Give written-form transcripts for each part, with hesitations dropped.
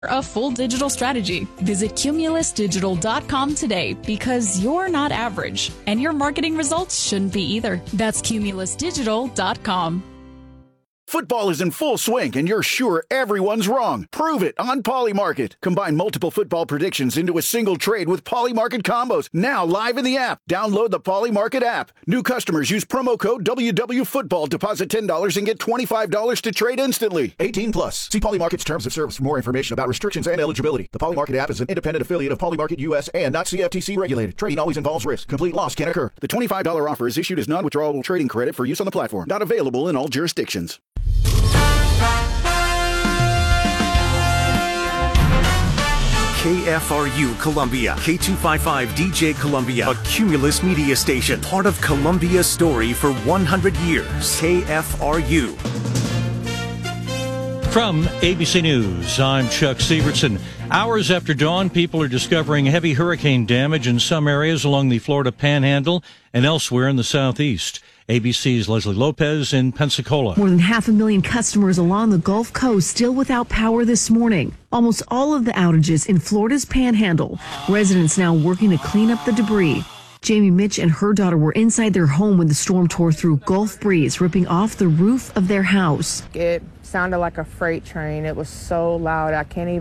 A full digital strategy. Visit cumulusdigital.com today because you're not average and your marketing results shouldn't be either. That's cumulusdigital.com. Football is in full swing, and you're sure everyone's wrong. Prove it on Polymarket. Combine multiple football predictions into a single trade with Polymarket combos. Now live in the app. Download the Polymarket app. New customers use promo code WWFootball. Deposit $10 and get $25 to trade instantly. 18 plus. See Polymarket's terms of service for more information about restrictions and eligibility. The Polymarket app is an independent affiliate of Polymarket US and not CFTC regulated. Trading always involves risk. Complete loss can occur. The $25 offer is issued as non-withdrawable trading credit for use on the platform. Not available in all jurisdictions. KFRU Columbia, K255DJ Columbia, a Cumulus media station, part of Columbia's story for 100 years. KFRU. From ABC News, I'm Chuck Sievertson. Hours after dawn, people are discovering heavy hurricane damage in some areas along the Florida Panhandle and elsewhere in the southeast. ABC's Leslie Lopez in Pensacola. More than 500,000 customers along the Gulf Coast still without power this morning. Almost all of the outages in Florida's Panhandle. Residents now working to clean up the debris. Jamie Mitch and her daughter were inside their home when the storm tore through Gulf breeze, ripping off the roof of their house. It sounded like a freight train. It was so loud.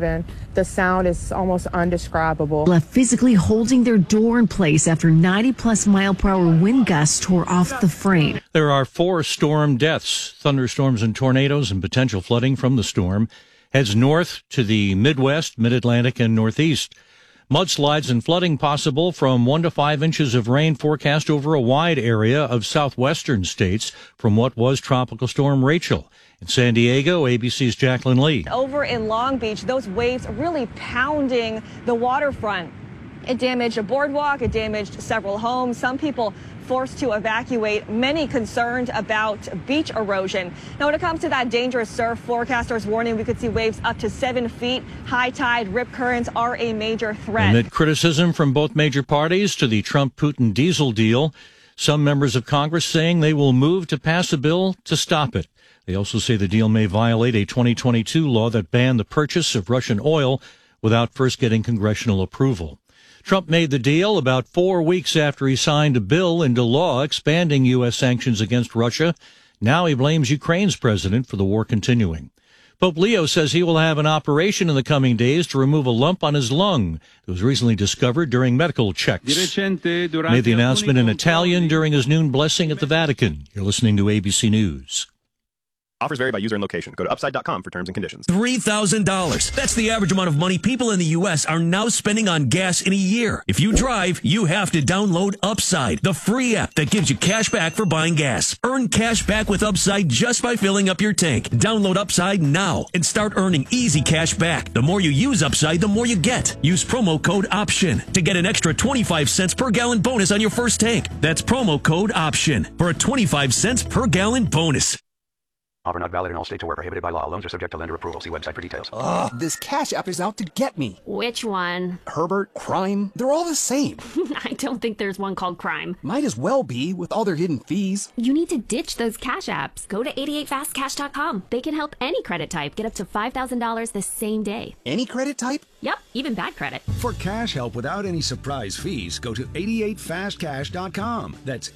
The sound is almost undescribable. Left physically holding their door in place after 90-plus mile-per-hour wind gusts tore off the frame. There are 4 storm deaths, thunderstorms and tornadoes, and potential flooding from the storm. Heads north to the Midwest, Mid-Atlantic, and Northeast. Mudslides and flooding possible from 1 to 5 inches of rain forecast over a wide area of southwestern states from what was Tropical Storm Rachel. In San Diego, ABC's Jacqueline Lee. Over in Long Beach, those waves really pounding the waterfront. It damaged a boardwalk. It damaged several homes. Some people forced to evacuate, many concerned about beach erosion. Now, when it comes to that dangerous surf, forecasters warning we could see waves up to 7 feet. High tide, rip currents are a major threat. Amid criticism from both major parties to the Trump-Putin diesel deal, some members of Congress saying they will move to pass a bill to stop it. They also say the deal may violate a 2022 law that banned the purchase of Russian oil without first getting congressional approval. Trump made the deal about 4 weeks after he signed a bill into law expanding U.S. sanctions against Russia. Now he blames Ukraine's president for the war continuing. Pope Leo says he will have an operation in the coming days to remove a lump on his lung that was recently discovered during medical checks. Made the announcement in Italian during his noon blessing at the Vatican. You're listening to ABC News. Offers vary by user and location. Go to upside.com for terms and conditions. $3,000. That's the average amount of money people in the U.S. are now spending on gas in a year. If you drive, you have to download Upside, the free app that gives you cash back for buying gas. Earn cash back with Upside just by filling up your tank. Download Upside now and start earning easy cash back. The more you use Upside, the more you get. Use promo code OPTION to get an extra 25 cents per gallon bonus on your first tank. That's promo code OPTION for a 25 cents per gallon bonus. Offer not valid in all states or where prohibited by law. Loans are subject to lender approval. See website for details. Ugh, this Cash App is out to get me. Which one? Herbert, Crime, they're all the same. I don't think there's one called Crime. Might as well be, with all their hidden fees. You need to ditch those Cash Apps. Go to 88fastcash.com. They can help any credit type get up to $5,000 the same day. Any credit type? Yep, even bad credit. For cash help without any surprise fees, go to 88fastcash.com. That's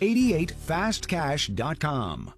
88fastcash.com.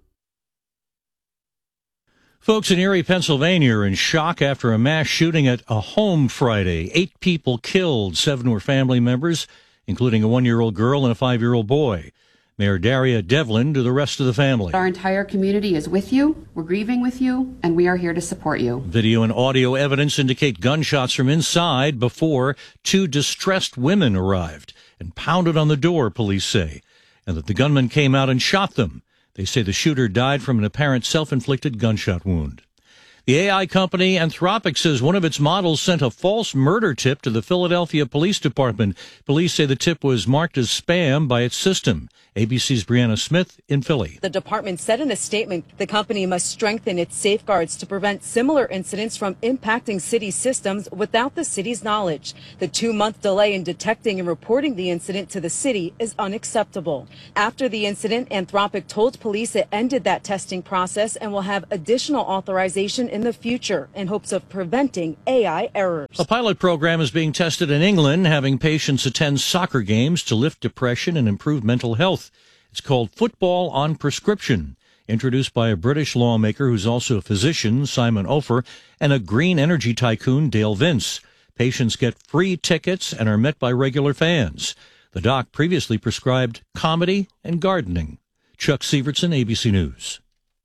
Folks in Erie, Pennsylvania are in shock after a mass shooting at a home Friday. 8 people killed. 7 were family members, including a 1-year-old girl and a 5-year-old boy. Mayor Daria Devlin to the rest of the family. Our entire community is with you, we're grieving with you, and we are here to support you. Video and audio evidence indicate gunshots from inside before 2 distressed women arrived and pounded on the door, police say, and that the gunman came out and shot them. They say the shooter died from an apparent self-inflicted gunshot wound. The AI company Anthropic says one of its models sent a false murder tip to the Philadelphia Police Department. Police say the tip was marked as spam by its system. ABC's Brianna Smith in Philly. The department said in a statement the company must strengthen its safeguards to prevent similar incidents from impacting city systems without the city's knowledge. The 2-month delay in detecting and reporting the incident to the city is unacceptable. After the incident, Anthropic told police it ended that testing process and will have additional authorization in the future in hopes of preventing AI errors. A pilot program is being tested in England, having patients attend soccer games to lift depression and improve mental health. It's called Football on Prescription, introduced by a British lawmaker who's also a physician, Simon Ofer, and a green energy tycoon, Dale Vince. Patients get free tickets and are met by regular fans. The doc previously prescribed comedy and gardening. Chuck Sievertson, ABC News.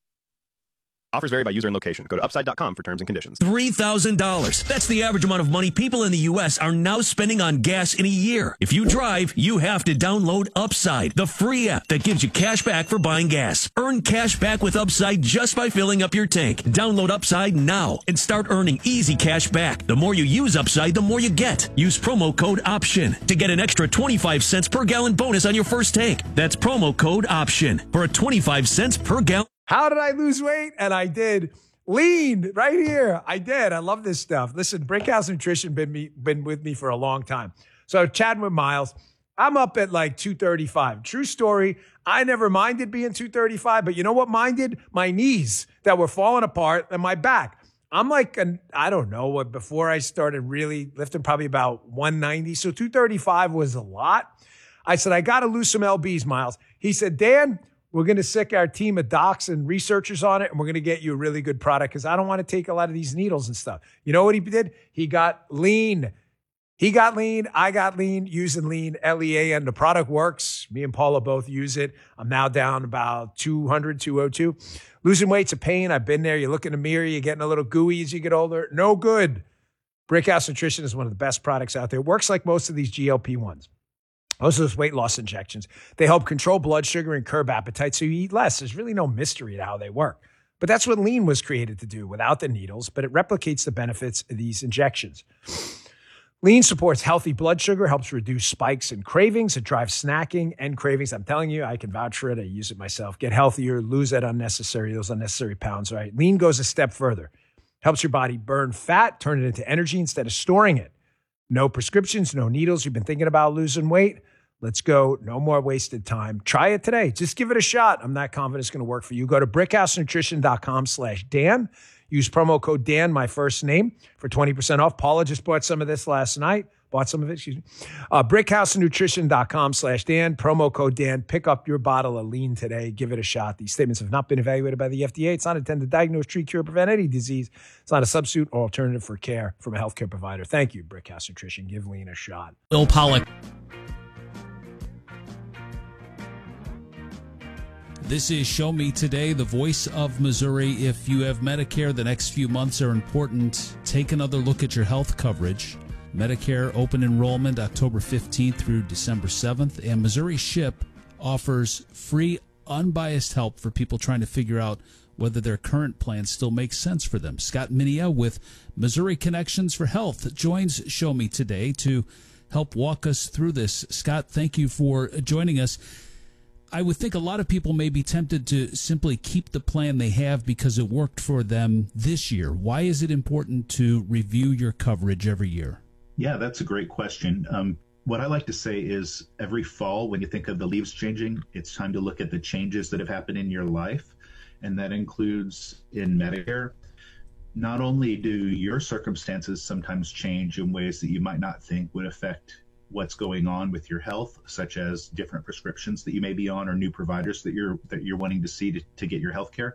Offers vary by user and location. Go to upside.com for terms and conditions. $3,000. That's the average amount of money people in the U.S. are now spending on gas in a year. If you drive, you have to download Upside, the free app that gives you cash back for buying gas. Earn cash back with Upside just by filling up your tank. Download Upside now and start earning easy cash back. The more you use Upside, the more you get. Use promo code OPTION to get an extra 25 cents per gallon bonus on your first tank. That's promo code OPTION for a 25 cents per gallon. How did I lose weight? And I did. Lean right here. I did. I love this stuff. Listen, Brickhouse Nutrition been with me for a long time. So chatting with Miles, I'm up at like 235. True story. I never minded being 235, but you know what minded? My knees that were falling apart and my back. I'm like, I don't know what, before I started really lifting, probably about 190. So 235 was a lot. I said, I got to lose some LBs, Miles. He said, Dan, we're going to sick our team of docs and researchers on it, and we're going to get you a really good product because I don't want to take a lot of these needles and stuff. You know what he did? He got lean. He got lean. I got lean using lean, LEAN. The product works. Me and Paula both use it. I'm now down about 200, 202. Losing weight's a pain. I've been there. You look in the mirror, you're getting a little gooey as you get older. No good. Brickhouse Nutrition is one of the best products out there. It works like most of these GLP-1s. Most of those weight loss injections, they help control blood sugar and curb appetite so you eat less. There's really no mystery to how they work. But that's what lean was created to do without the needles, but it replicates the benefits of these injections. Lean supports healthy blood sugar, helps reduce spikes and cravings. It drives snacking and cravings. I'm telling you, I can vouch for it. I use it myself. Get healthier, lose those unnecessary pounds, right? Lean goes a step further. Helps your body burn fat, turn it into energy instead of storing it. No prescriptions, no needles. You've been thinking about losing weight? Let's go. No more wasted time. Try it today. Just give it a shot. I'm not confident it's going to work for you. Go to brickhousenutrition.com/Dan. Use promo code Dan, my first name, for 20% off. Paula just bought some of this last night. Brickhousenutrition.com/Dan. Promo code Dan. Pick up your bottle of lean today. Give it a shot. These statements have not been evaluated by the FDA. It's not intended to diagnose, treat, cure, prevent any disease. It's not a substitute or alternative for care from a healthcare provider. Thank you, Brickhouse Nutrition. Give lean a shot. Bill Pollock. This is Show Me Today, the voice of Missouri. If you have Medicare, the next few months are important. Take another look at your health coverage. Medicare open enrollment October 15th through December 7th. And Missouri SHIP offers free, unbiased help for people trying to figure out whether their current plan still makes sense for them. Scott Minia with Missouri Connections for Health joins Show Me Today to help walk us through this. Scott, thank you for joining us. I would think a lot of people may be tempted to simply keep the plan they have because it worked for them this year. Why is it important to review your coverage every year? Yeah, that's a great question. What I like to say is every fall, when you think of the leaves changing, it's time to look at the changes that have happened in your life. And that includes in Medicare. Not only do your circumstances sometimes change in ways that you might not think would affect what's going on with your health, such as different prescriptions that you may be on or new providers that you're wanting to see to get your health care.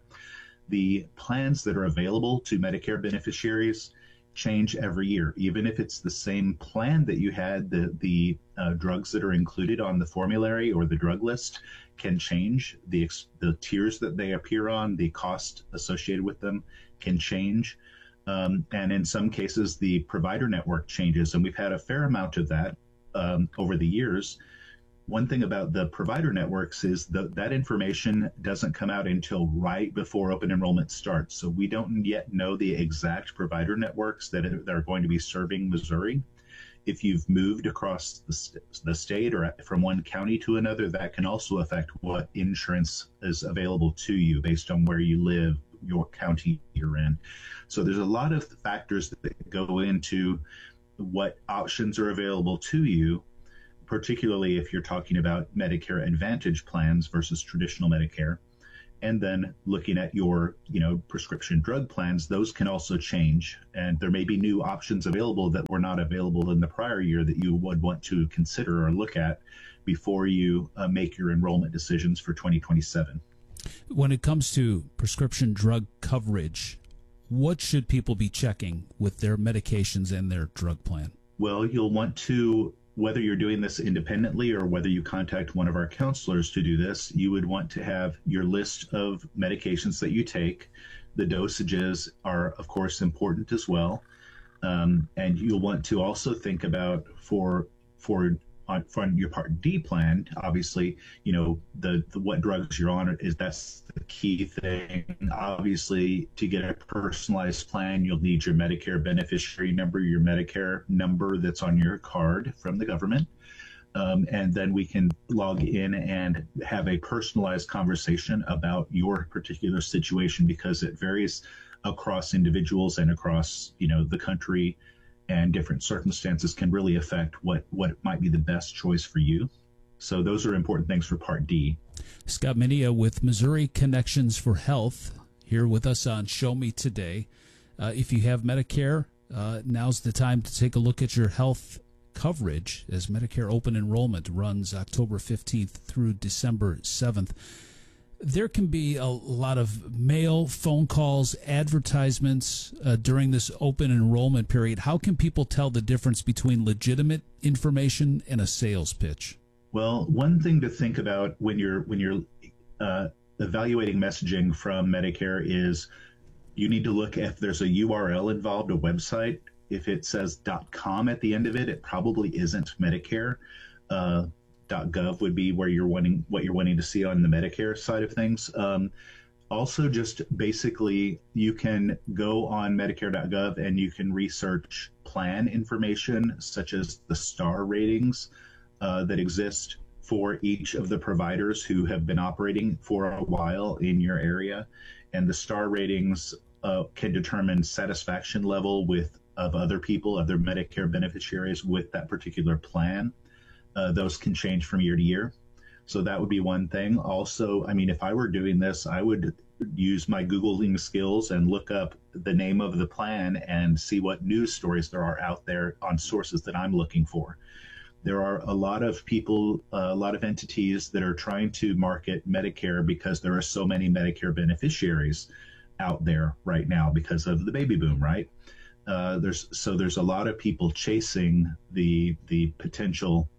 The plans that are available to Medicare beneficiaries change every year. Even if it's the same plan that you had, the drugs that are included on the formulary or the drug list can change. The tiers that they appear on, the cost associated with them can change. And in some cases, the provider network changes. And we've had a fair amount of that over the years. One thing about the provider networks is that information doesn't come out until right before open enrollment starts. So we don't yet know the exact provider networks that are going to be serving Missouri. If you've moved across the state or from one county to another, that can also affect what insurance is available to you based on where you live, your county you're in. So there's a lot of factors that go into what options are available to you, particularly if you're talking about Medicare Advantage plans versus traditional Medicare. And then looking at your, prescription drug plans, those can also change. And there may be new options available that were not available in the prior year that you would want to consider or look at before you make your enrollment decisions for 2027. When it comes to prescription drug coverage, what should people be checking with their medications and their drug plan? Well, you'll want to, whether you're doing this independently or whether you contact one of our counselors to do this, you would want to have your list of medications that you take. The dosages are, of course, important as well. And you'll want to also think about for your Part D plan, obviously, the what drugs you're on that's the key thing. Obviously, to get a personalized plan, you'll need your Medicare beneficiary number, your Medicare number that's on your card from the government. And then we can log in and have a personalized conversation about your particular situation, because it varies across individuals and across, the country, and different circumstances can really affect what might be the best choice for you. So those are important things for Part D. Scott Minia with Missouri Connections for Health here with us on Show Me Today. If you have Medicare, now's the time to take a look at your health coverage, as Medicare open enrollment runs October 15th through December 7th. There can be a lot of mail, phone calls, advertisements during this open enrollment period. How can people tell the difference between legitimate information and a sales pitch? Well, one thing to think about when you're evaluating messaging from Medicare is you need to look if there's a URL involved, a website. If it says .com at the end of it, it probably isn't Medicare. .gov would be where what you're wanting to see on the Medicare side of things. Also, just basically, you can go on Medicare.gov and you can research plan information, such as the star ratings that exist for each of the providers who have been operating for a while in your area. And the star ratings can determine satisfaction level of other people, other Medicare beneficiaries with that particular plan. Those can change from year to year. So that would be one thing. Also, if I were doing this, I would use my Googling skills and look up the name of the plan and see what news stories there are out there on sources that I'm looking for. There are a lot of people, a lot of entities that are trying to market Medicare because there are so many Medicare beneficiaries out there right now because of the baby boom, right? There's a lot of people chasing the potential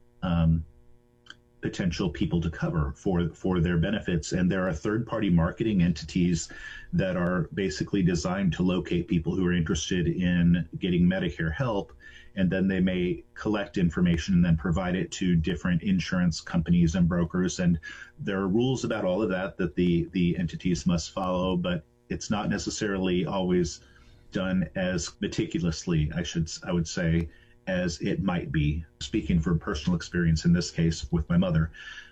people to cover for their benefits. And there are third-party marketing entities that are basically designed to locate people who are interested in getting Medicare help. And then they may collect information and then provide it to different insurance companies and brokers. And there are rules about all of that the entities must follow, but it's not necessarily always done as meticulously, I would say, as it might be. Speaking from personal experience in this case with my mother,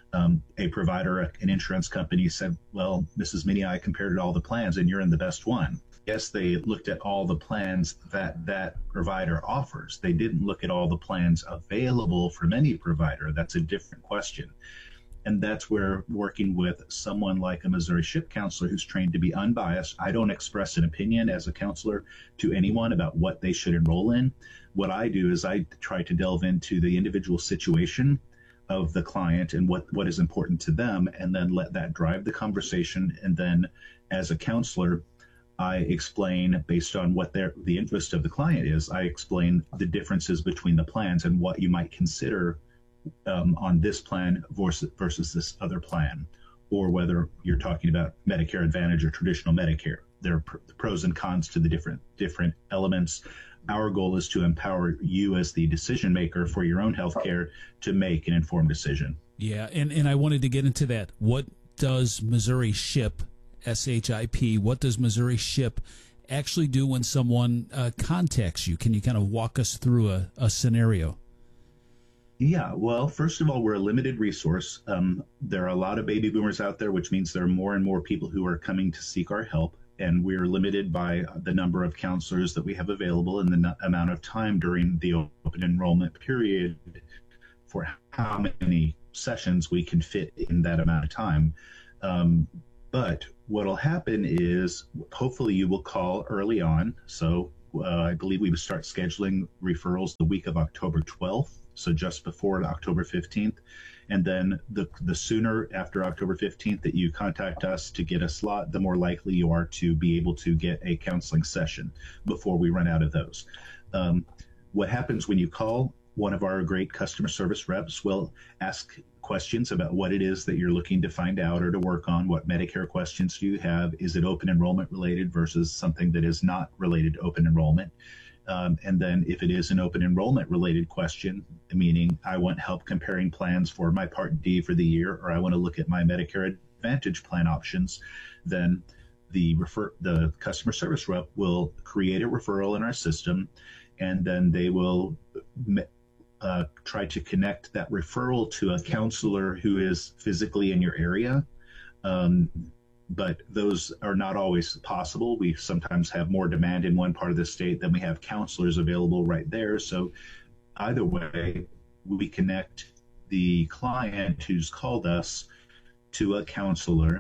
a provider, an insurance company said, well, Mrs. Minia, I compared all the plans and you're in the best one. Yes, they looked at all the plans that provider offers. They didn't look at all the plans available from any provider. That's a different question. And that's where working with someone like a Missouri SHIP counselor who's trained to be unbiased. I don't express an opinion as a counselor to anyone about what they should enroll in. What I do is I try to delve into the individual situation of the client and what is important to them, and then let that drive the conversation. And then as a counselor, I explain, based on what the interest of the client is, I explain the differences between the plans and what you might consider on this plan versus this other plan, or whether you're talking about Medicare Advantage or traditional Medicare. There are pros and cons to the different elements. Our goal is to empower you as the decision maker for your own health care to make an informed decision. Yeah, and I wanted to get into that. What does Missouri SHIP, SHIP, what does Missouri SHIP actually do when someone contacts you? Can you kind of walk us through a scenario? Yeah, well, first of all, we're a limited resource. There are a lot of baby boomers out there, which means there are more and more people who are coming to seek our help. And we're limited by the number of counselors that we have available and the amount of time during the open enrollment period for how many sessions we can fit in that amount of time. But what'll happen is hopefully you will call early on. So I believe we would start scheduling referrals the week of October 12th, so just before October 15th. And then the sooner after October 15th that you contact us to get a slot, the more likely you are to be able to get a counseling session before we run out of those. What happens when you call, one of our great customer service reps will ask questions about what it is that you're looking to find out or to work on. What Medicare questions do you have? Is it open enrollment related versus something that is not related to open enrollment? And then if it is an open enrollment related question, meaning I want help comparing plans for my Part D for the year, or I want to look at my Medicare Advantage plan options, then the customer service rep will create a referral in our system, and then they will try to connect that referral to a counselor who is physically in your area. But those are not always possible. We sometimes have more demand in one part of the state than we have counselors available right there. So either way, we connect the client who's called us to a counselor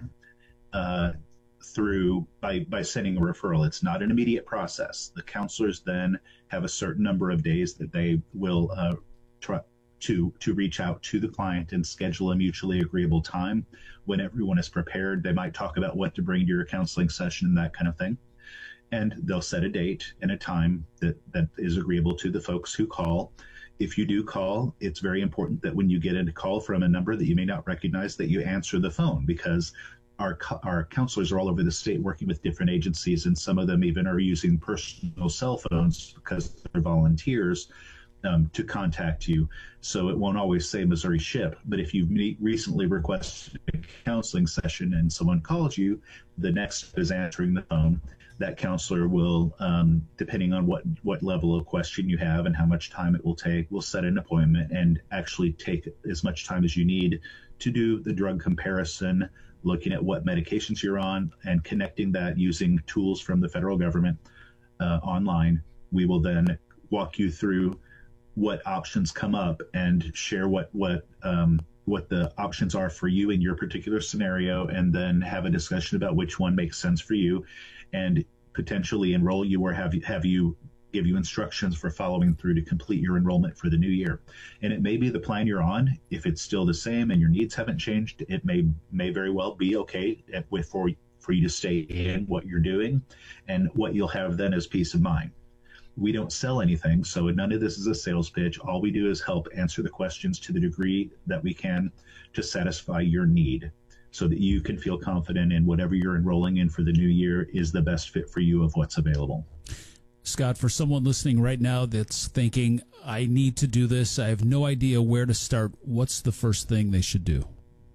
by sending a referral. It's not an immediate process. The counselors then have a certain number of days that they will try to reach out to the client and schedule a mutually agreeable time when everyone is prepared. They might talk about what to bring to your counseling session and that kind of thing. And they'll set a date and a time that is agreeable to the folks who call. If you do call, it's very important that when you get a call from a number that you may not recognize, that you answer the phone, because our counselors are all over the state working with different agencies, and some of them even are using personal cell phones because they're volunteers to contact you. So it won't always say Missouri SHIP, but if you've recently requested a counseling session and someone calls you, the next is answering the phone. That counselor will, depending on what level of question you have and how much time it will take, will set an appointment and actually take as much time as you need to do the drug comparison, looking at what medications you're on, and connecting that using tools from the federal government online. We will then walk you through what options come up and share what the options are for you in your particular scenario, and then have a discussion about which one makes sense for you, and potentially enroll you or have you give you instructions for following through to complete your enrollment for the new year. And it may be the plan you're on. If it's still the same and your needs haven't changed, it may very well be okay for you to stay in what you're doing, and what you'll have then is peace of mind. We don't sell anything, so none of this is a sales pitch. All we do is help answer the questions to the degree that we can to satisfy your need, so that you can feel confident in whatever you're enrolling in for the new year is the best fit for you of what's available. Scott, for someone listening right now that's thinking, I need to do this, I have no idea where to start, what's the first thing they should do?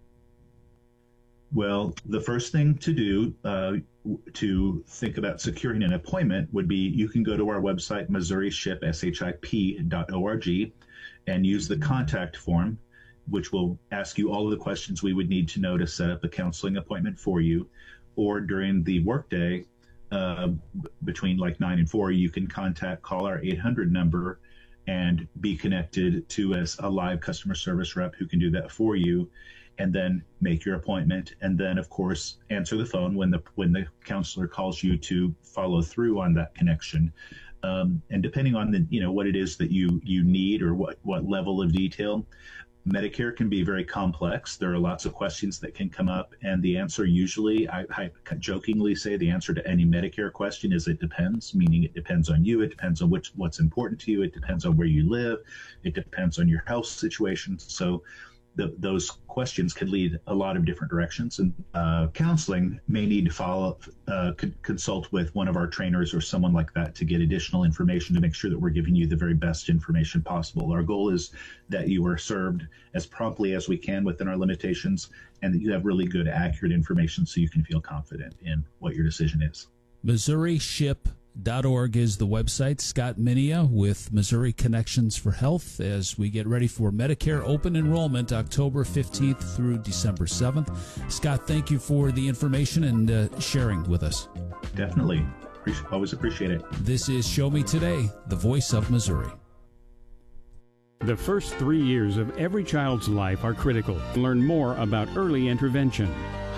Well, the first thing to do to think about securing an appointment would be, you can go to our website, MissouriShip.org, and use the contact form, which will ask you all of the questions we would need to know to set up a counseling appointment for you. Or during the workday, between like 9 and 4, you can call our 800 number and be connected to a live customer service rep who can do that for you, and then make your appointment, and then of course answer the phone when the counselor calls you to follow through on that connection. And depending on what it is that you need, or what level of detail, Medicare can be very complex. There are lots of questions that can come up, and the answer usually, I jokingly say, the answer to any Medicare question is it depends, meaning it depends on you, it depends on what's important to you, it depends on where you live, it depends on your health situation. So those questions can lead a lot of different directions, and counseling may need to consult with one of our trainers or someone like that to get additional information to make sure that we're giving you the very best information possible. Our goal is that you are served as promptly as we can within our limitations, and that you have really good, accurate information so you can feel confident in what your decision is. MissouriShip.org is the website. Scott Minia with Missouri Connections for Health as we get ready for Medicare open enrollment October 15th through December 7th. Scott, thank you for the information and sharing with us. Definitely. Always appreciate it. This is Show Me Today, the voice of Missouri. The first 3 years of every child's life are critical. Learn more about early intervention.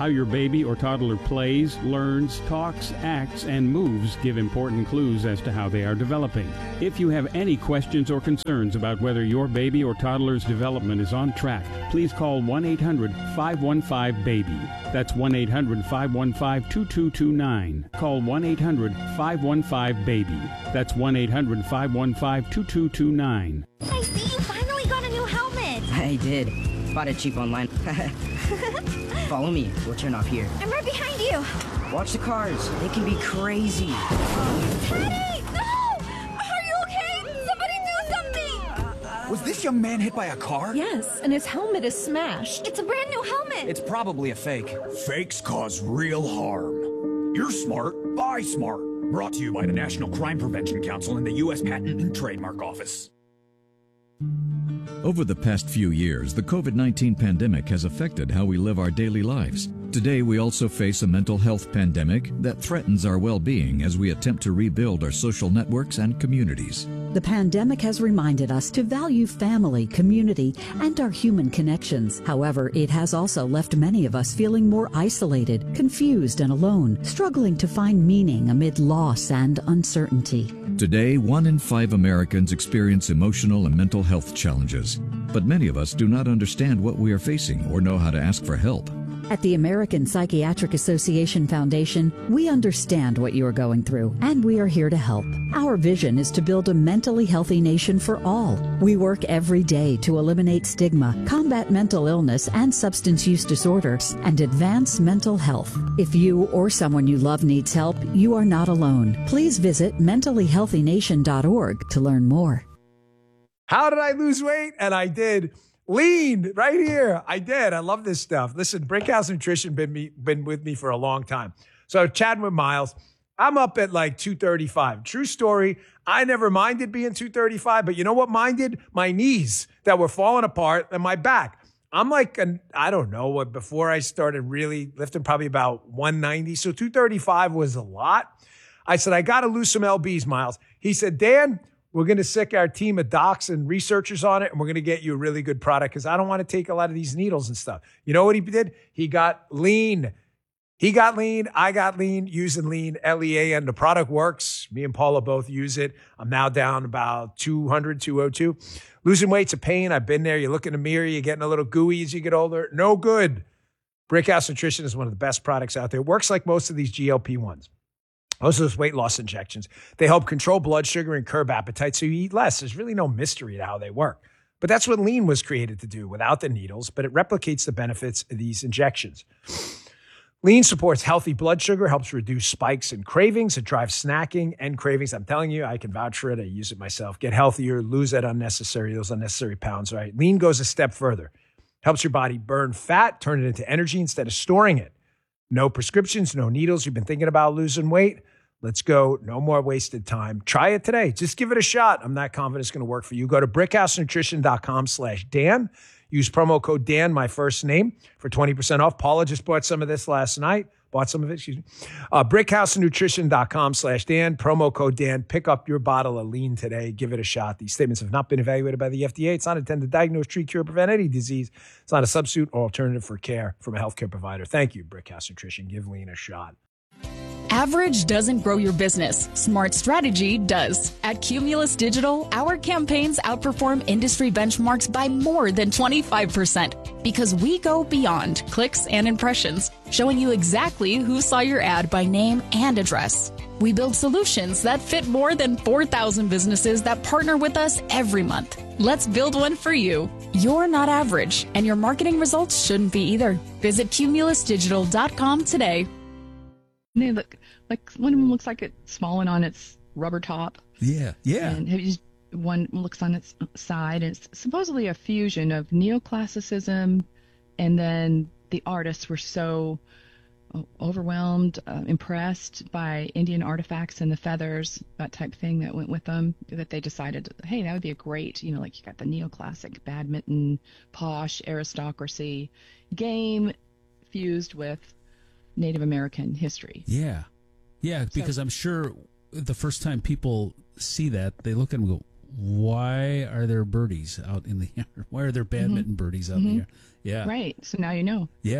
How your baby or toddler plays, learns, talks, acts, and moves give important clues as to how they are developing. If you have any questions or concerns about whether your baby or toddler's development is on track, please call 1-800-515-BABY. That's 1-800-515-2229. Call 1-800-515-BABY. That's 1-800-515-2229. Hey, see, you finally got a new helmet. I did. Bought it cheap online. Follow me. We'll turn off here. I'm right behind you. Watch the cars. They can be crazy. Teddy! No! Are you okay? Somebody do something! Was this young man hit by a car? Yes, and his helmet is smashed. It's a brand new helmet. It's probably a fake. Fakes cause real harm. You're smart. Buy smart. Brought to you by the National Crime Prevention Council and the U.S. Patent and Trademark Office. Over the past few years, the COVID-19 pandemic has affected how we live our daily lives. Today, we also face a mental health pandemic that threatens our well-being as we attempt to rebuild our social networks and communities. The pandemic has reminded us to value family, community, and our human connections. However, it has also left many of us feeling more isolated, confused, and alone, struggling to find meaning amid loss and uncertainty. Today, 1 in 5 Americans experience emotional and mental health challenges, but many of us do not understand what we are facing or know how to ask for help. At the American Psychiatric Association Foundation, we understand what you are going through, and we are here to help. Our vision is to build a mentally healthy nation for all. We work every day to eliminate stigma, combat mental illness and substance use disorders, and advance mental health. If you or someone you love needs help, you are not alone. Please visit mentallyhealthynation.org to learn more. How did I lose weight? And I did. Lean right here. I did. I love this stuff. Listen, Brickhouse Nutrition been with me for a long time. So chatting with Miles, I'm up at like 235. True story. I never minded being 235, but you know what minded? My knees that were falling apart and my back. I'm like, I don't know what, before I started really lifting, probably about 190. So 235 was a lot. I said, I got to lose some LBs, Miles. He said, Dan, we're going to sick our team of docs and researchers on it, and we're going to get you a really good product because I don't want to take a lot of these needles and stuff. You know what he did? He got lean. He got lean. I got lean using lean, LEA, and the product works. Me and Paula both use it. I'm now down about 200, 202. Losing weight's a pain. I've been there. You look in the mirror, you're getting a little gooey as you get older. No good. Brickhouse Nutrition is one of the best products out there. It works like most of these GLP-1s. Most of those weight loss injections, they help control blood sugar and curb appetite so you eat less. There's really no mystery to how they work. But that's what lean was created to do without the needles, but it replicates the benefits of these injections. Lean supports healthy blood sugar, helps reduce spikes and cravings. It drives snacking and cravings. I'm telling you, I can vouch for it. I use it myself. Get healthier, lose those unnecessary pounds, right? Lean goes a step further. Helps your body burn fat, turn it into energy instead of storing it. No prescriptions, no needles. You've been thinking about losing weight? Let's go. No more wasted time. Try it today. Just give it a shot. I'm not confident it's going to work for you. Go to brickhousenutrition.com/Dan. Use promo code Dan, my first name, for 20% off. Paula just bought some of this last night. Brickhousenutrition.com/Dan. Promo code Dan. Pick up your bottle of lean today. Give it a shot. These statements have not been evaluated by the FDA. It's not intended to diagnose, treat, cure, prevent any disease. It's not a substitute or alternative for care from a healthcare provider. Thank you, Brickhouse Nutrition. Give lean a shot. Average doesn't grow your business. Smart strategy does. At Cumulus Digital, our campaigns outperform industry benchmarks by more than 25% because we go beyond clicks and impressions, showing you exactly who saw your ad by name and address. We build solutions that fit more than 4,000 businesses that partner with us every month. Let's build one for you. You're not average, and your marketing results shouldn't be either. Visit cumulusdigital.com today. They look like one of them looks like it's fallen on its rubber top. Yeah. And one looks on its side, and it's supposedly a fusion of neoclassicism, and then the artists were so overwhelmed, impressed by Indian artifacts and the feathers, that type of thing that went with them, that they decided, hey, that would be a great, like you got the neoclassic badminton, posh aristocracy game fused with Native American history. Yeah, because I'm sure the first time people see that, they look at them and go, why are there birdies out in the air? Why are there badminton birdies out in the air? Yeah. Right. So now you know. Yeah.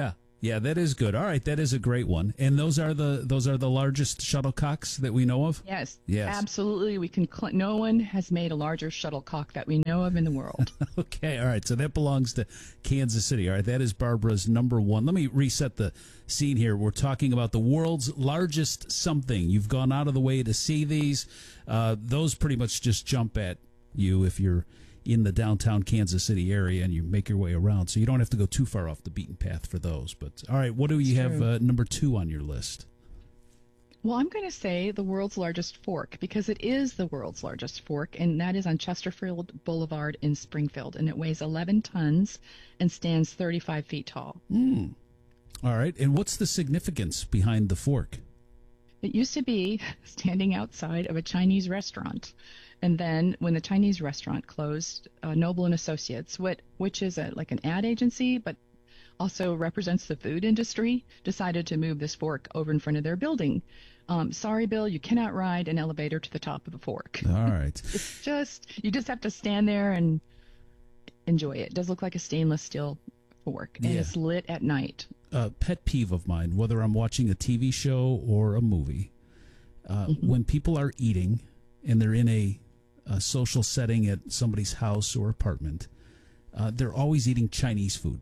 Yeah, that is good. All right, that is a great one. And those are the largest shuttlecocks that we know of? Yes. Yes. Absolutely. We can no one has made a larger shuttlecock that we know of in the world. Okay, all right. So that belongs to Kansas City. All right, that is Barbara's number one. Let me reset the scene here. We're talking about the world's largest something. You've gone out of the way to see these. Those pretty much just jump at you if you're in the downtown Kansas City area and you make your way around. So you don't have to go too far off the beaten path for those. But all right, what do you have number 2 on your list? Well, I'm going to say the world's largest fork because it is the world's largest fork, and that is on Chesterfield Boulevard in Springfield, and it weighs 11 tons and stands 35 feet tall. All right, and what's the significance behind the fork? It used to be standing outside of a Chinese restaurant. And then when the Chinese restaurant closed, Noble and Associates, which is like an ad agency, but also represents the food industry, decided to move this fork over in front of their building. Sorry, Bill, you cannot ride an elevator to the top of a fork. All right. You just have to stand there and enjoy it. It does look like a stainless steel fork, and it's lit at night. Pet peeve of mine, whether I'm watching a TV show or a movie, when people are eating and they're in a social setting at somebody's house or apartment, they're always eating Chinese food,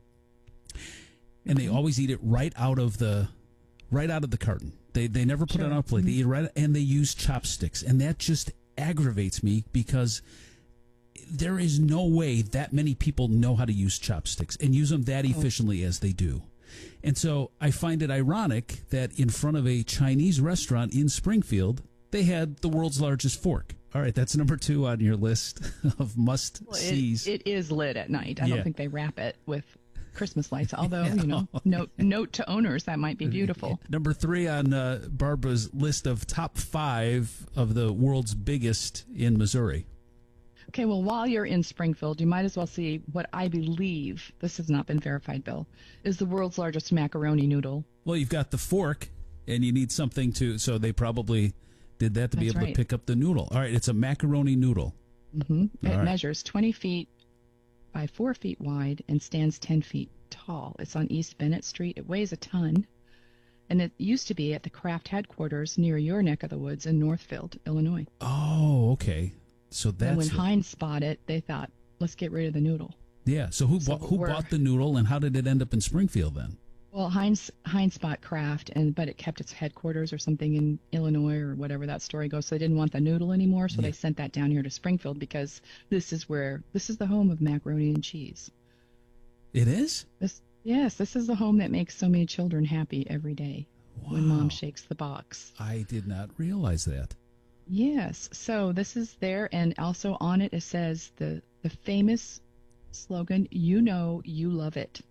and they always eat it right out of the carton. They never put it on a plate. They eat it right, and they use chopsticks, and that just aggravates me because there is no way that many people know how to use chopsticks and use them that efficiently as they do. And so I find it ironic that in front of a Chinese restaurant in Springfield, they had the world's largest fork. All right, that's number 2 on your list of must-sees. It is lit at night. I don't think they wrap it with Christmas lights, although, note to owners, that might be beautiful. Number 3 on Barbara's list of top 5 of the world's biggest in Missouri. Okay, well, while you're in Springfield, you might as well see what I believe, this has not been verified, Bill, is the world's largest macaroni noodle. Well, you've got the fork, and you need something so they probably did that to be able to pick up the noodle. All right, it's a macaroni noodle. Mm-hmm. It measures 20 feet by 4 feet wide and stands 10 feet tall. It's on East Bennett Street. It weighs a ton, and it used to be at the Kraft headquarters near your neck of the woods in Northfield, Illinois. Oh, okay. So that's... And when Heinz spotted it, they thought, let's get rid of the noodle. Yeah, so who bought the noodle, and how did it end up in Springfield then? Well, Heinz bought Kraft, but it kept its headquarters or something in Illinois or whatever that story goes. So they didn't want the noodle anymore, so they sent that down here to Springfield because this is the home of macaroni and cheese. It is? Yes, this is the home that makes so many children happy every day when Mom shakes the box. I did not realize that. Yes, so this is there, and also on it says the famous slogan, "You know you love it."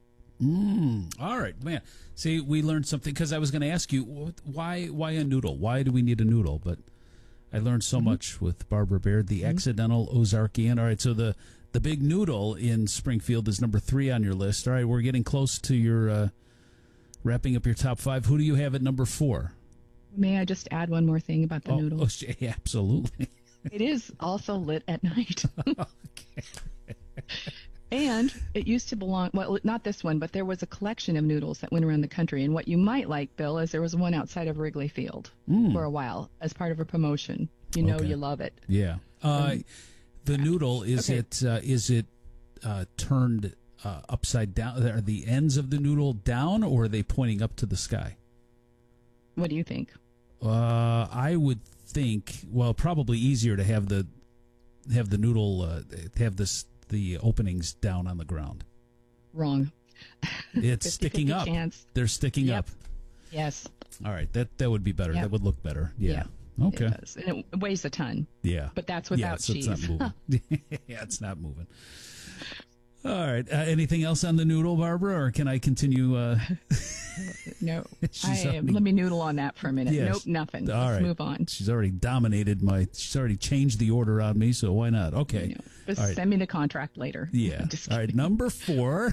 All right, man. See, we learned something because I was going to ask you why a noodle? Why do we need a noodle? But I learned so much with Barbara Baird, the accidental Ozarkian. All right, so the big noodle in Springfield is number 3 on your list. All right, we're getting close to your wrapping up your top 5. Who do you have at number 4? May I just add one more thing about the noodle? Oh, yeah, absolutely. It is also lit at night. Okay. And it used to belong, well, not this one, but there was a collection of noodles that went around the country. And what you might like, Bill, is there was one outside of Wrigley Field for a while as part of a promotion. You know you love it. Yeah. The noodle, is it turned upside down? Are the ends of the noodle down, or are they pointing up to the sky? What do you think? I would think, well, probably easier to have the noodle have the openings down on the ground. Wrong. It's sticking up. Chance. They're sticking up. Yes. All right, that would be better. Yep. That would look better. Yeah. Okay. It does. And it weighs a ton. Yeah. But that's without cheese. It's not moving. Yeah, it's not moving. All right. Anything else on the noodle, Barbara, or can I continue? No. Let me noodle on that for a minute. Yes. Nope, nothing. All Let's right. move on. She's already she's already changed the order on me, so why not? Okay. Just send me the contract later. Yeah. All right. Number 4.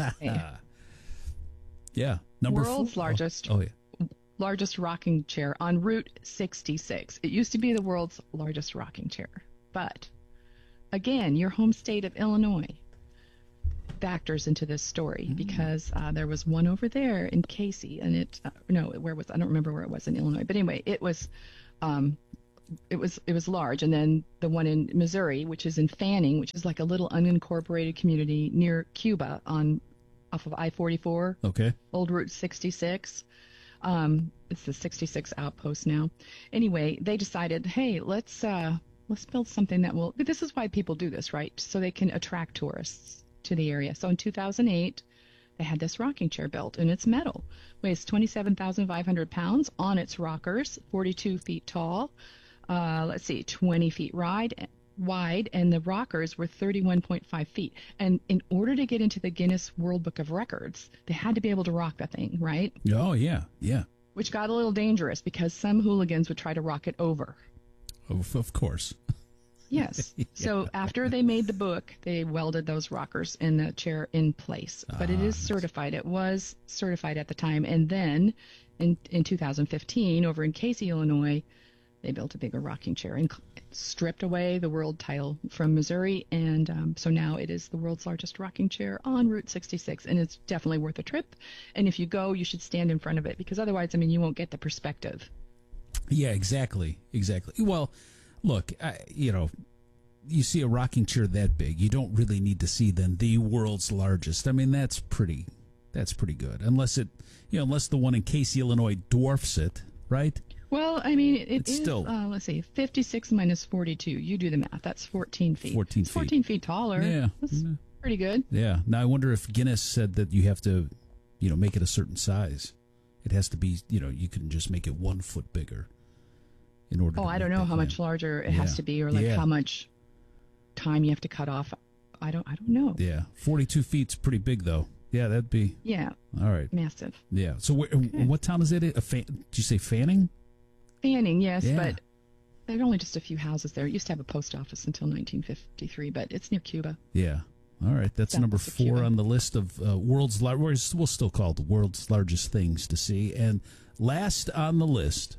Yeah. Number 4. World's largest. Oh, yeah. Largest rocking chair on Route 66. It used to be the world's largest rocking chair. But, again, your home state of Illinois factors into this story because there was one over there in Casey, and I don't remember where it was in Illinois, but anyway, it was large, and then the one in Missouri, which is in Fanning, which is like a little unincorporated community near Cuba off of I-44. Okay. Old Route 66. It's the 66 outpost now. Anyway, they decided, hey, let's build something that will. This is why people do this, right? So they can attract tourists to the area. So in 2008, they had this rocking chair built, and it's metal, weighs 27,500 pounds on its rockers, 42 feet tall. 20 feet wide, and the rockers were 31.5 feet. And in order to get into the Guinness World Book of Records, they had to be able to rock the thing, right? Oh, yeah, yeah. Which got a little dangerous because some hooligans would try to rock it over. Of course. Yes. Yeah. So after they made the book, they welded those rockers in the chair in place. But it is certified. It was certified at the time. And then in 2015, over in Casey, Illinois, they built a bigger rocking chair and stripped away the world title from Missouri. And so now it is the world's largest rocking chair on Route 66. And it's definitely worth a trip. And if you go, you should stand in front of it because otherwise, you won't get the perspective. Yeah, exactly. Well, look, you see a rocking chair that big, you don't really need to see then the world's largest. That's pretty good. Unless the one in Casey, Illinois dwarfs it, right? Well, it's is, still, let's see, 56 minus 42. You do the math. That's 14 feet. 14 feet. 14 feet taller. Yeah. That's pretty good. Yeah. Now, I wonder if Guinness said that you have to, make it a certain size. It has to be, you can just make it 1 foot bigger in order to I don't know how much larger it has to be or how much time you have to cut off. I don't know. Yeah. 42 feet's pretty big, though. Yeah, that'd be. Yeah. All right. Massive. Yeah. So what town is it? Did you say Fanning? Fanning, yes, but there are only just a few houses there. It used to have a post office until 1953, but it's near Cuba. Yeah. All right. That's number 4 on the list of we'll still call it the world's largest things to see. And last on the list.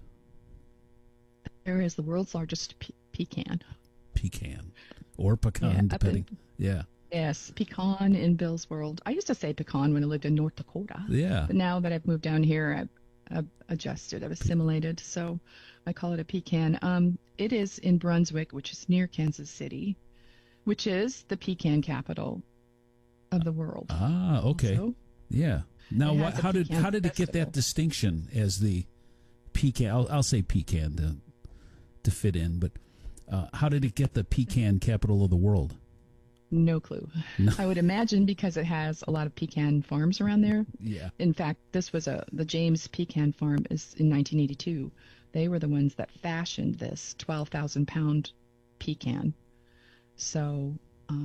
There is the world's largest pecan. Pecan. Or pecan, depending. Yeah. Yes, pecan in Bill's World. I used to say pecan when I lived in North Dakota. Yeah. But now that I've moved down here, I've adjusted, I've assimilated, so I call it a pecan. It is in Brunswick, which is near Kansas City, which is the pecan capital of the world. Ah, okay. Also, yeah. Now, how did it festival. get that distinction as the pecan? I'll say pecan to fit in, but how did it get the pecan capital of the world? No clue. No. I would imagine because it has a lot of pecan farms around there. Yeah. In fact, this was the James Pecan Farm is in 1982. They were the ones that fashioned this 12,000 pound pecan. So,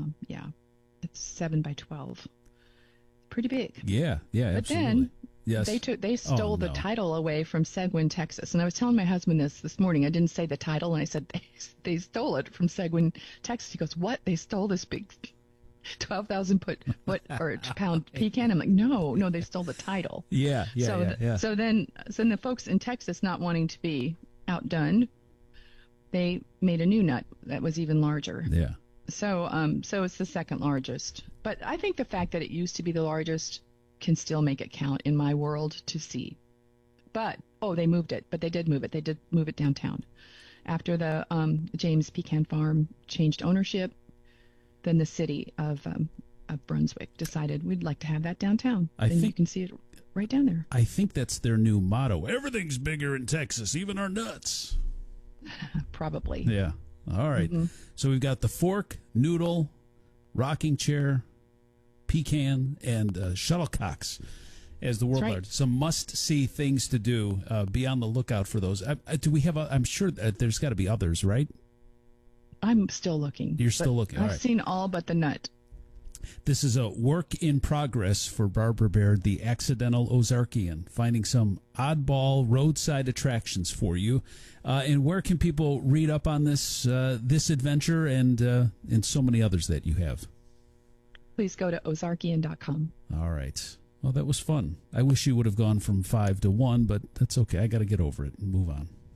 it's 7 by 12. Pretty big. Yeah, but absolutely. Then yes. they stole the title away from Seguin, Texas. And I was telling my husband this morning. I didn't say the title, and I said they stole it from Seguin, Texas. He goes, "What? They stole this big 12,000 pound pecan?" I'm like, no, they stole the title. Yeah. So then the folks in Texas, not wanting to be outdone, they made a new nut that was even larger. Yeah. So it's the second largest. But I think the fact that it used to be the largest can still make it count in my world to see. But, they moved it. But they did move it. They did move it downtown. After the James Pecan Farm changed ownership, then the city of Brunswick decided we'd like to have that downtown. And you can see it right down there. I think that's their new motto. Everything's bigger in Texas, even our nuts. Probably. Yeah. All right. Mm-hmm. So we've got the fork, noodle, rocking chair, pecan, and shuttlecocks as the world largest. Some must-see things to do. Be on the lookout for those. Do we have? I'm sure there's got to be others, right? I'm still looking. You're still looking. I've seen all but the nut. This is a work in progress for Barbara Baird, the Accidental Ozarkian, finding some oddball roadside attractions for you. And where can people read up on this adventure and so many others that you have? Please go to ozarkian.com. All right. Well, that was fun. I wish you would have gone from 5 to 1, but that's okay. I got to get over it and move on.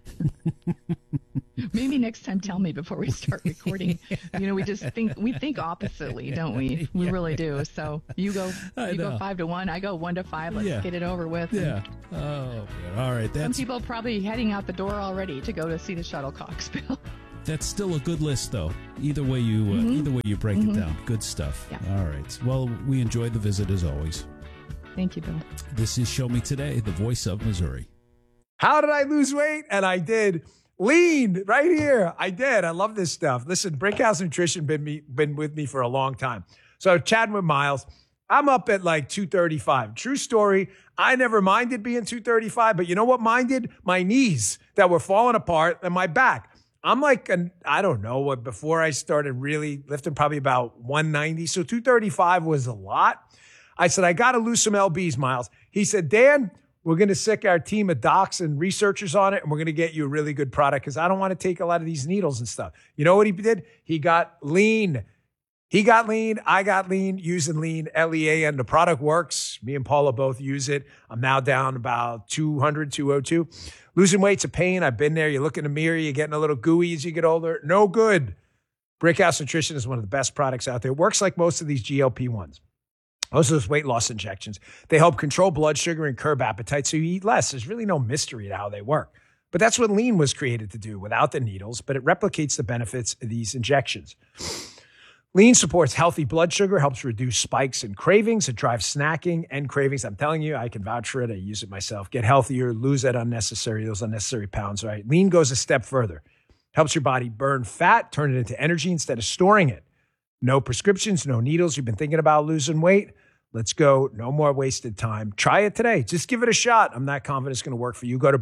Maybe next time tell me before we start recording. We just think oppositely, don't we? We really do. So you go 5-1, I go 1-5. Let's get it over with. Yeah. Oh, all right. Some people are probably heading out the door already to go to see the shuttlecocks, Bill. That's still a good list, though. Either way you break it down. Good stuff. Yeah. All right. Well, we enjoyed the visit as always. Thank you, Bill. This is Show Me Today, the voice of Missouri. How did I lose weight? And I did. Lean right here. I did. I love this stuff. Listen, Brickhouse Nutrition been with me for a long time. So chatting with Miles, I'm up at like 235. True story. I never minded being 235, but you know what minded? My knees that were falling apart and my back. I'm like, I don't know what, before I started really lifting, probably about 190. So 235 was a lot. I said, I got to lose some LBs, Miles. He said, Dan, we're going to sick our team of docs and researchers on it, and we're going to get you a really good product because I don't want to take a lot of these needles and stuff. You know what he did? He got lean. I got lean, using lean, LEAN. The product works. Me and Paula both use it. I'm now down about 200, 202. Losing weight's a pain. I've been there. You look in the mirror, you're getting a little gooey as you get older. No good. Brickhouse Nutrition is one of the best products out there. It works like most of these GLP-1s. Most of those weight loss injections, they help control blood sugar and curb appetite so you eat less. There's really no mystery to how they work. But that's what lean was created to do without the needles, but it replicates the benefits of these injections. Lean supports healthy blood sugar, helps reduce spikes and cravings. It drives snacking and cravings. I'm telling you, I can vouch for it. I use it myself. Get healthier, lose those unnecessary pounds, right? Lean goes a step further. Helps your body burn fat, turn it into energy instead of storing it. No prescriptions, no needles. You've been thinking about losing weight? Let's go. No more wasted time. Try it today. Just give it a shot. I'm not confident it's going to work for you. Go to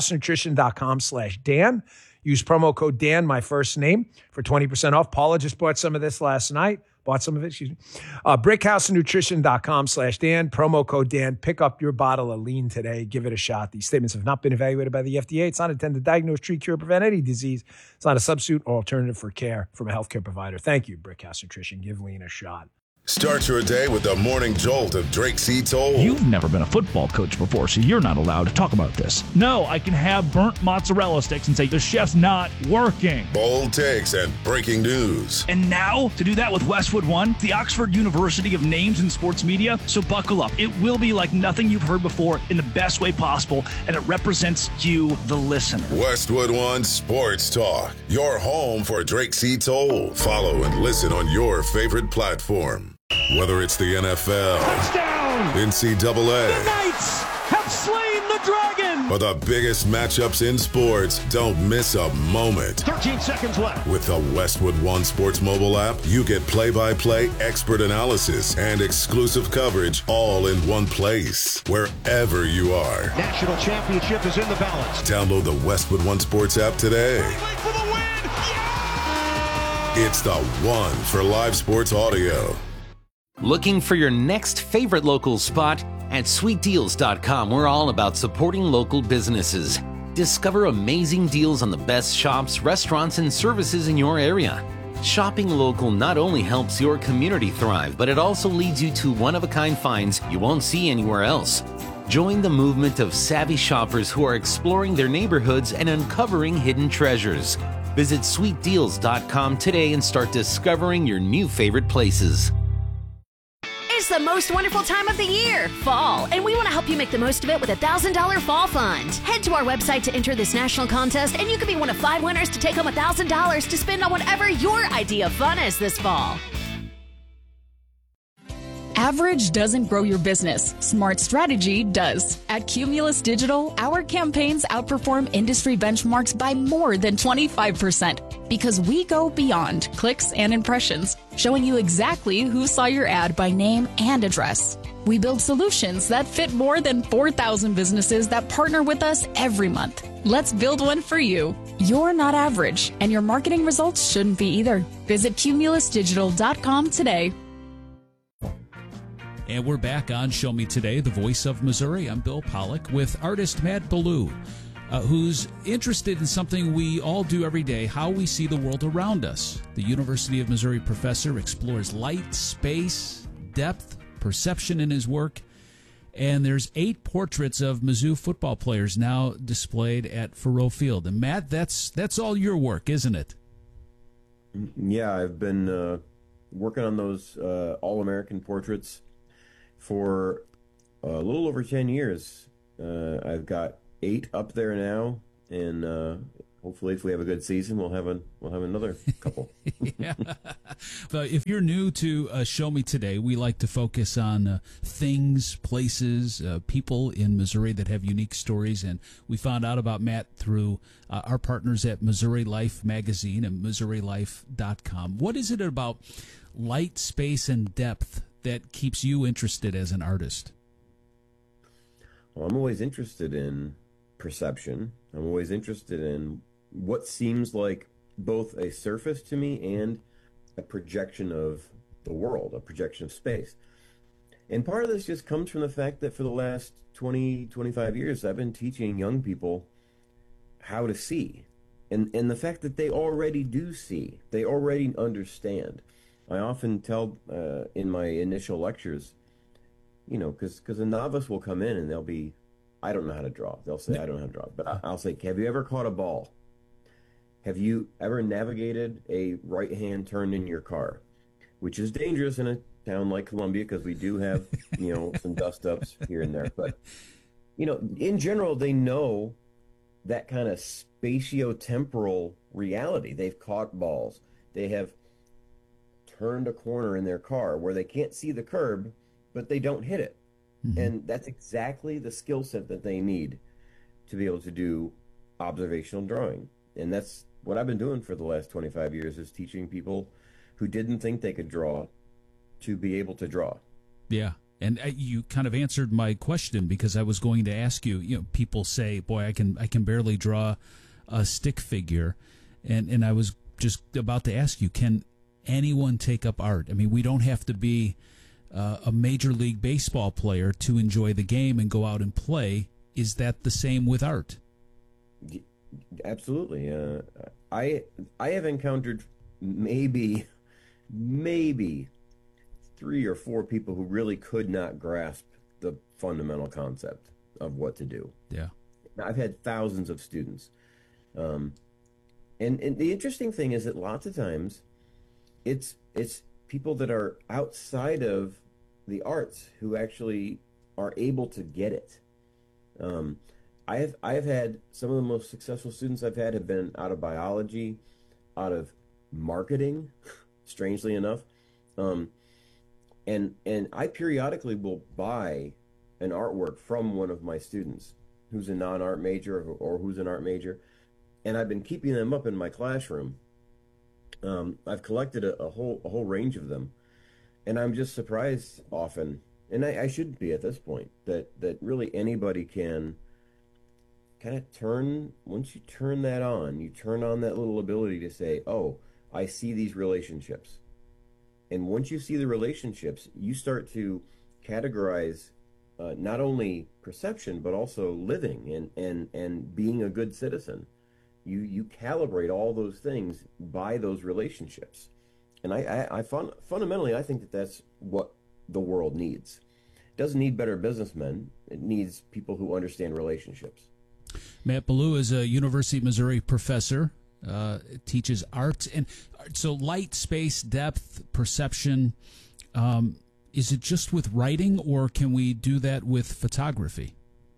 brickhousenutrition.com/Dan. Use promo code Dan, my first name, for 20% off. Paula just bought some of this last night. Brickhousenutrition.com/Dan. Promo code Dan. Pick up your bottle of lean today. Give it a shot. These statements have not been evaluated by the FDA. It's not intended to diagnose, treat, cure, prevent any disease. It's not a substitute or alternative for care from a healthcare provider. Thank you, Brickhouse Nutrition. Give lean a shot. Start your day with the morning jolt of Drake C. Toll. You've never been a football coach before, so you're not allowed to talk about this. No, I can have burnt mozzarella sticks and say the chef's not working. Bold takes and breaking news. And now, to do that with Westwood One, the Oxford University of Names in Sports Media. So buckle up. It will be like nothing you've heard before in the best way possible, and it represents you, the listener. Westwood One Sports Talk, your home for Drake C. Toll. Follow and listen on your favorite platform. Whether it's the NFL, touchdown, NCAA, the Knights have slain the dragon, or the biggest matchups in sports, don't miss a moment. 13 seconds left. With the Westwood One Sports mobile app, you get play-by-play expert analysis and exclusive coverage all in one place, wherever you are. National championship is in the balance. Download the Westwood One Sports app today. For the win. Yeah! It's the one for live sports audio. Looking for your next favorite local spot? At sweetdeals.com, we're all about supporting local businesses. Discover amazing deals on the best shops, restaurants, and services in your area. Shopping local not only helps your community thrive, but it also leads you to one-of-a-kind finds you won't see anywhere else. Join the movement of savvy shoppers who are exploring their neighborhoods and uncovering hidden treasures. Visit sweetdeals.com today and start discovering your new favorite places. It's the most wonderful time of the year, fall, and we want to help you make the most of it with a $1,000 fall fund. Head to our website to enter this national contest, and you could be one of 5 winners to take home $1,000 to spend on whatever your idea of fun is this fall. Average doesn't grow your business. Smart strategy does. At Cumulus Digital, our campaigns outperform industry benchmarks by more than 25% because we go beyond clicks and impressions, showing you exactly who saw your ad by name and address. We build solutions that fit more than 4,000 businesses that partner with us every month. Let's build one for you. You're not average, and your marketing results shouldn't be either. Visit cumulusdigital.com today. And we're back on Show Me Today, the voice of Missouri. I'm Bill Pollock with artist Matt Ballou, who's interested in something we all do every day, how we see the world around us. The University of Missouri professor explores light, space, depth, perception in his work. And there's 8 portraits of Mizzou football players now displayed at Faurot Field. And Matt, that's all your work, isn't it? Yeah, I've been working on those All-American portraits for a little over 10 years. I've got 8 up there now, and hopefully, if we have a good season, we'll have another couple. Yeah. But if you're new to Show Me Today, we like to focus on things, places, people in Missouri that have unique stories. And we found out about Matt through our partners at Missouri Life magazine and MissouriLife.com. What is it about light, space, and depth that keeps you interested as an artist? Well, I'm always interested in perception. I'm always interested in what seems like both a surface to me and a projection of the world, a projection of space. And part of this just comes from the fact that for the last 20, 25 years, I've been teaching young people how to see. And the fact that they already do see, they already understand. I often tell in my initial lectures, because a novice will come in and they'll be, I don't know how to draw. They'll say, I don't know how to draw. But I'll say, have you ever caught a ball? Have you ever navigated a right-hand turn in your car? Which is dangerous in a town like Columbia because we do have, some dust-ups here and there. But, in general, they know that kind of spatiotemporal reality. They've caught balls. They have turned a corner in their car where they can't see the curb, but they don't hit it. Mm-hmm. And that's exactly the skill set that they need to be able to do observational drawing. And that's what I've been doing for the last 25 years, is teaching people who didn't think they could draw to be able to draw. Yeah. And you kind of answered my question, because I was going to ask you, people say, boy, I can barely draw a stick figure. And I was just about to ask you, can anyone take up art? I mean, we don't have to be a Major League Baseball player to enjoy the game and go out and play. Is that the same with art? Absolutely. I have encountered maybe 3 or 4 people who really could not grasp the fundamental concept of what to do. Yeah. I've had thousands of students. And the interesting thing is that lots of times it's people that are outside of the arts who actually are able to get it. I have had some of the most successful students I've had have been out of biology, out of marketing, strangely enough. And I periodically will buy an artwork from one of my students who's a non-art major or who's an art major, and I've been keeping them up in my classroom. I've collected a whole range of them, and I'm just surprised often, and I shouldn't be at this point, that really anybody can kind of once you turn that on, you turn on that little ability to say, oh, I see these relationships. And once you see the relationships, you start to categorize not only perception, but also living and being a good citizen. You calibrate all those things by those relationships. And fundamentally, I think that that's what the world needs. It doesn't need better businessmen. It needs people who understand relationships. Matt Ballou is a University of Missouri professor, teaches art. And so light, space, depth, perception, is it just with writing, or can we do that with photography?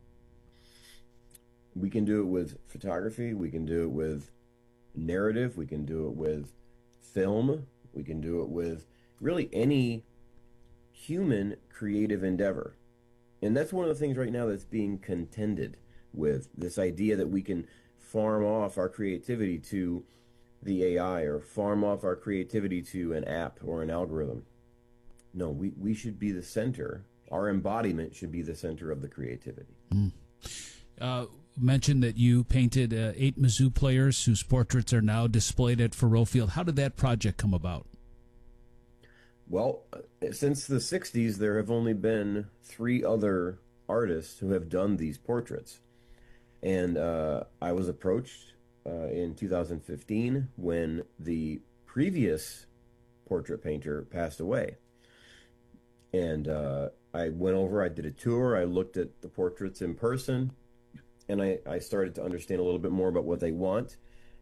We can do it with photography. We can do it with narrative. We can do it with film. We can do it with really any human creative endeavor. And that's one of the things right now that's being contended with, this idea that we can farm off our creativity to the AI or farm off our creativity to an app or an algorithm. No, we should be the center. Our embodiment should be the center of the creativity. Mentioned that you painted 8 Mizzou players whose portraits are now displayed at Faurot Field. How did that project come about? Well, since the 60s, there have only been 3 other artists who have done these portraits. And I was approached in 2015 when the previous portrait painter passed away. And I went over, I did a tour, I looked at the portraits in person, and I started to understand a little bit more about what they want.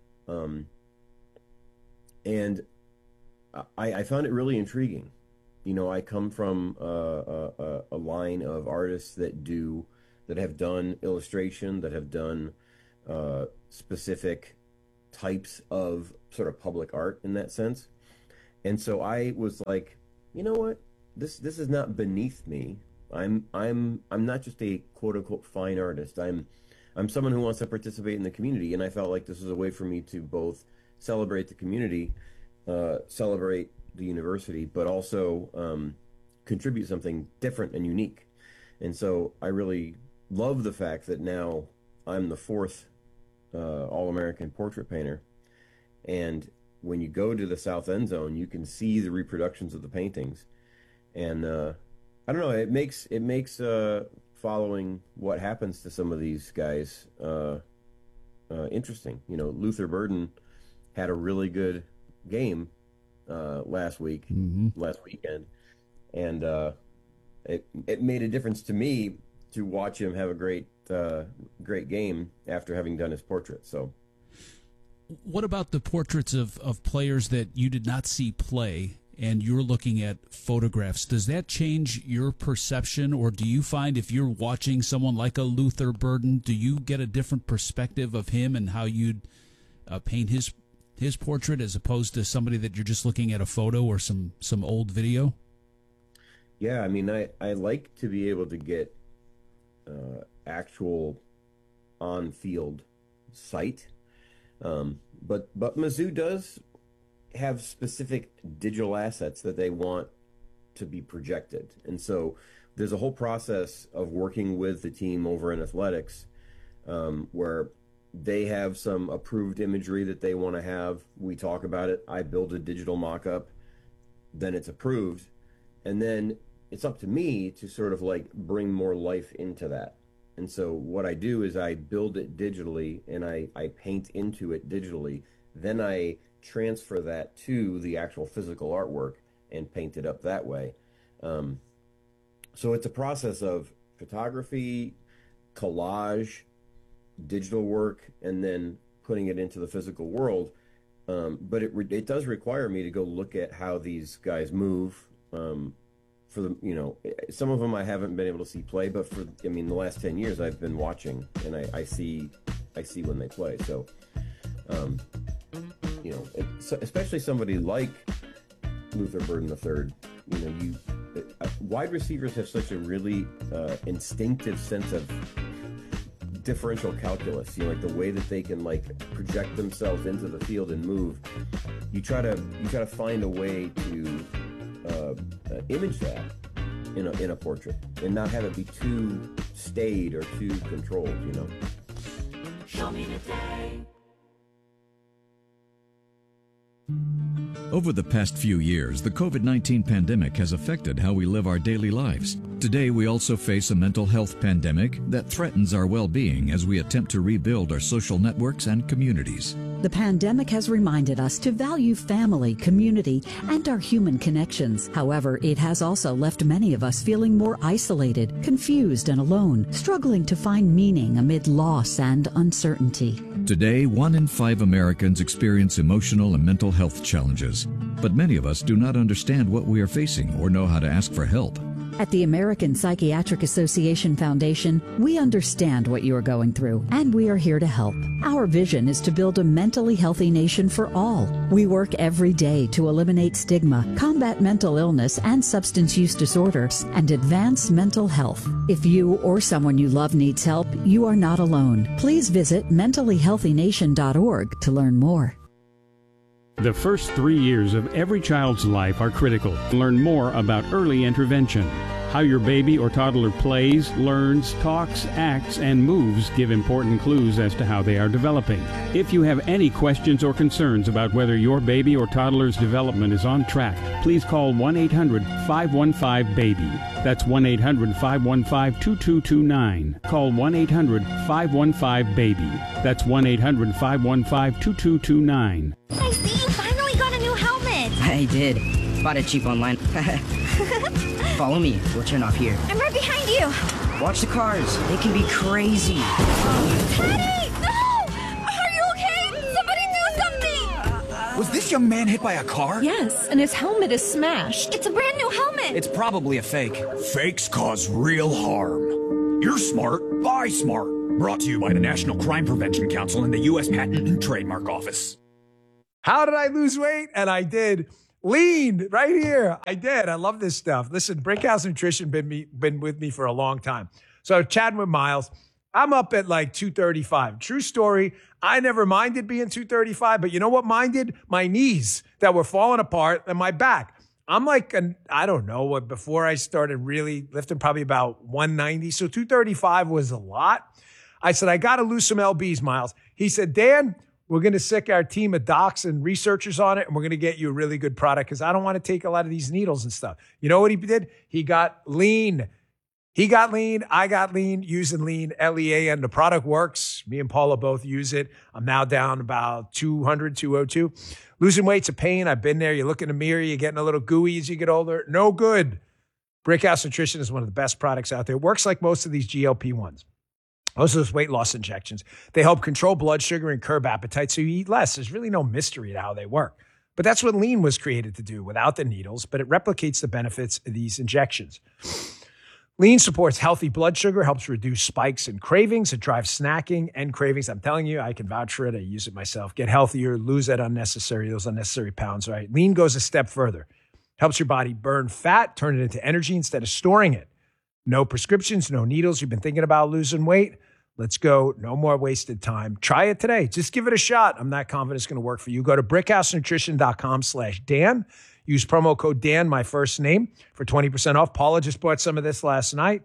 And I found it really intriguing. You know, I come from a line of artists that have done illustration, that have done specific types of sort of public art in that sense. And so I was like, you know what? This is not beneath me. I'm not just a quote unquote fine artist. I'm someone who wants to participate in the community, and I felt like this was a way for me to both celebrate the community, celebrate the university, but also contribute something different and unique. And so I really love the fact that now I'm the fourth All-American portrait painter, and when you go to the South End Zone, you can see the reproductions of the paintings, and I don't know, it makes following what happens to some of these guys interesting. You know, Luther Burden had a really good game last weekend, and it made a difference to me to watch him have a great game after having done his portrait. So, what about the portraits of players that you did not see play, and you're looking at photographs? Does that change your perception, or do you find if you're watching someone like a Luther Burden, do you get a different perspective of him and how you'd paint his portrait as opposed to somebody that you're just looking at a photo or some old video? Yeah, I mean, I like to be able to get actual on-field sight, but Mizzou does have specific digital assets that they want to be projected, and so there's a whole process of working with the team over in athletics where they have some approved imagery that they want to have. We talk about it. I build a digital mock-up, then it's approved, and then it's up to me to sort of like bring more life into that. And so what I do is I build it digitally, and I paint into it digitally. Then I transfer that to the actual physical artwork and paint it up that way. So it's a process of photography, collage, digital work, and then putting it into the physical world. But it does require me to go look at how these guys move. For the, you know, some of them I haven't been able to see play, but the last 10 years I've been watching, and I see when they play. So, you know, especially somebody like Luther Burden III, you know, wide receivers have such a really instinctive sense of differential calculus. You know, like the way that they can like project themselves into the field and move. You try to find a way to image that in a portrait and not have it be too staid or too controlled, you know. Show me today. Over the past few years, the COVID-19 pandemic has affected how we live our daily lives. Today, we also face a mental health pandemic that threatens our well-being as we attempt to rebuild our social networks and communities. The pandemic has reminded us to value family, community, and our human connections. However, it has also left many of us feeling more isolated, confused, and alone, struggling to find meaning amid loss and uncertainty. Today, 1 in 5 Americans experience emotional and mental health challenges, but many of us do not understand what we are facing or know how to ask for help. At the American Psychiatric Association Foundation, we understand what you are going through, and we are here to help. Our vision is to build a mentally healthy nation for all. We work every day to eliminate stigma, combat mental illness and substance use disorders, and advance mental health. If you or someone you love needs help, you are not alone. Please visit mentallyhealthynation.org to learn more. The first 3 years of every child's life are critical. Learn more about early intervention. How your baby or toddler plays, learns, talks, acts, and moves give important clues as to how they are developing. If you have any questions or concerns about whether your baby or toddler's development is on track, please call 1-800-515-BABY. That's 1-800-515-2229. Call 1-800-515-BABY. That's 1-800-515-2229. I see you finally got a new helmet. I did. Bought it cheap online. Follow me. We'll turn off here. I'm right behind you. Watch the cars. They can be crazy. Teddy! No! Are you okay? Somebody do something! Was this young man hit by a car? Yes, and his helmet is smashed. It's a brand new helmet. It's probably a fake. Fakes cause real harm. You're smart. Buy smart. Brought to you by the National Crime Prevention Council and the U.S. Patent and Trademark Office. How did I lose weight? And I did. Lean right here. I did. I love this stuff. Listen, Brickhouse Nutrition been with me for a long time. So chatting with Miles, I'm up at like 235. True story. I never minded being 235, but you know what minded? My knees that were falling apart and my back. I'm like, I don't know what, before I started really lifting, probably about 190. So 235 was a lot. I said, I got to lose some LBs, Miles. He said, Dan, we're going to sick our team of docs and researchers on it, and we're going to get you a really good product because I don't want to take a lot of these needles and stuff. You know what he did? He got lean. He got lean. I got lean, using lean, L-E-A-N. The product works. Me and Paula both use it. I'm now down about 200, 202. Losing weight's a pain. I've been there. You look in the mirror, you're getting a little gooey as you get older. No good. Brickhouse Nutrition is one of the best products out there. It works like most of these GLP-1s. Most of those weight loss injections. They help control blood sugar and curb appetite so you eat less. There's really no mystery to how they work. But that's what lean was created to do without the needles, but it replicates the benefits of these injections. Lean supports healthy blood sugar, helps reduce spikes and cravings. It drives snacking and cravings. I'm telling you, I can vouch for it. I use it myself. Get healthier, lose those unnecessary pounds, right? Lean goes a step further. Helps your body burn fat, turn it into energy instead of storing it. No prescriptions, no needles. You've been thinking about losing weight? Let's go. No more wasted time. Try it today. Just give it a shot. I'm not confident it's going to work for you. Go to brickhousenutrition.com/Dan. Use promo code Dan, my first name, for 20% off. Paula just bought some of this last night.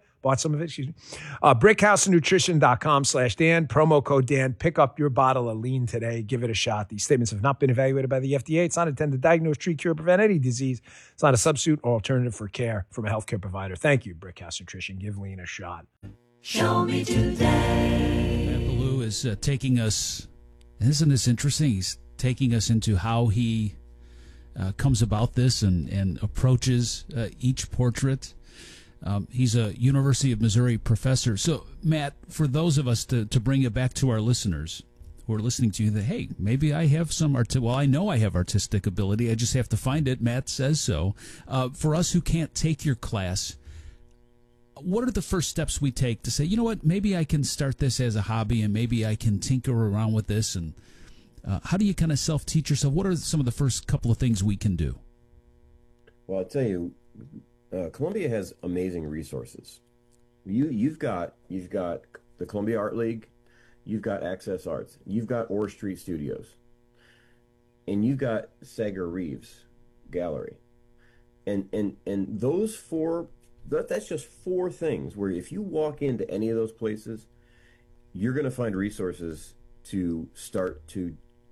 Brickhousenutrition.com/Dan. Promo code Dan. Pick up your bottle of lean today. Give it a shot. These statements have not been evaluated by the FDA. It's not intended to diagnose, treat, cure, prevent any disease. It's not a substitute or alternative for care from a healthcare provider. Thank you, Brickhouse Nutrition. Give lean a shot. Show me today. Matt Ballou is taking us, isn't this interesting? He's taking us into how he comes about this and approaches each portrait. He's a University of Missouri professor. So, Matt, for those of us to bring it back to our listeners who are listening to you, that, hey, maybe I have some I know I have artistic ability. I just have to find it. Matt says so. For us who can't take your class, what are the first steps we take to say, you know what, maybe I can start this as a hobby and maybe I can tinker around with this? And how do you kind of self-teach yourself? What are some of the first couple of things we can do? Well, I'll tell you, Columbia has amazing resources. You've got the Columbia Art League, you've got Access Arts, you've got Orr Street Studios, and you've got Sager Reeves Gallery. And those four, that's just four things where if you walk into any of those places, you're going to find resources to start to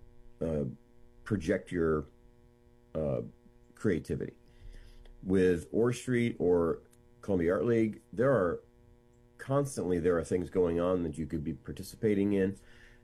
project your creativity. With Orr Street or Columbia Art League, there are things going on that you could be participating in.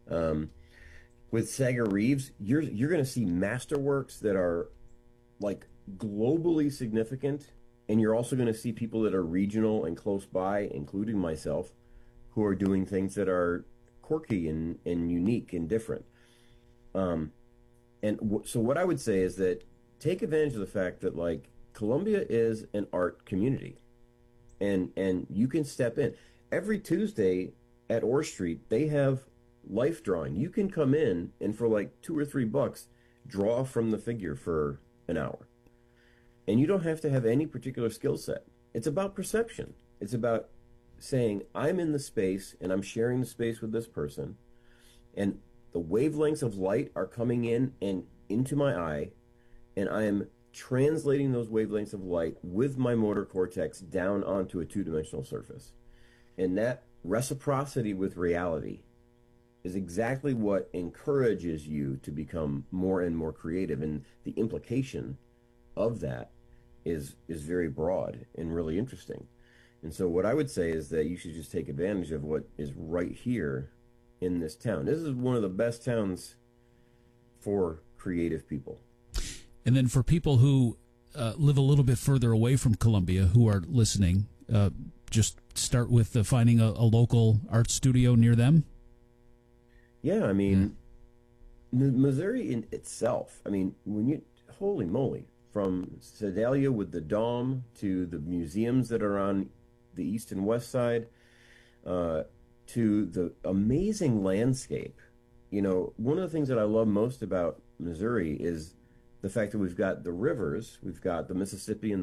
With Sager Reeves, you're going to see masterworks that are like globally significant. And you're also going to see people that are regional and close by, including myself, who are doing things that are quirky and unique and different. So what I would say is that take advantage of the fact that, like, Columbia is an art community. And you can step in. Every Tuesday at Orr Street, they have life drawing. You can come in and for like $2 or $3, draw from the figure for an hour. And you don't have to have any particular skill set. It's about perception. It's about saying, I'm in the space and I'm sharing the space with this person. And the wavelengths of light are coming in and into my eye. And I am translating those wavelengths of light with my motor cortex down onto a two-dimensional surface. And that reciprocity with reality is exactly what encourages you to become more and more creative. And the implication of that is very broad and really interesting. And so what I would say is that you should just take advantage of what is right here in this town. This is one of the best towns for creative people. And then for people who live a little bit further away from Columbia who are listening, just start with finding a local art studio near them? Yeah, I mean, Missouri in itself, I mean, holy moly, from Sedalia with the Dome to the museums that are on the east and west side, to the amazing landscape. One of the things that I love most about Missouri is the fact that we've got the rivers, we've got the Mississippi and